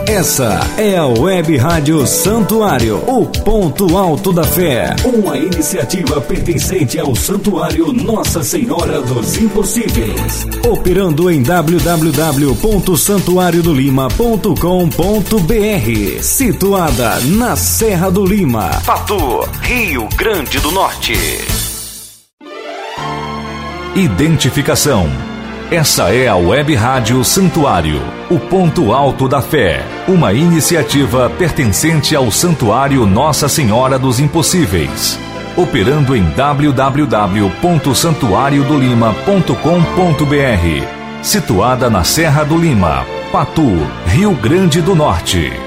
Essa é a Web Rádio Santuário, o ponto alto da fé. Uma iniciativa pertencente ao Santuário Nossa Senhora dos Impossíveis. Operando em www.santuariodolima.com.br. Situada na Serra do Lima, Patu, Rio Grande do Norte. Identificação. Essa é a Web Rádio Santuário, o ponto alto da fé, uma iniciativa pertencente ao Santuário Nossa Senhora dos Impossíveis, operando em www.santuariodolima.com.br, situada na Serra do Lima, Patu, Rio Grande do Norte.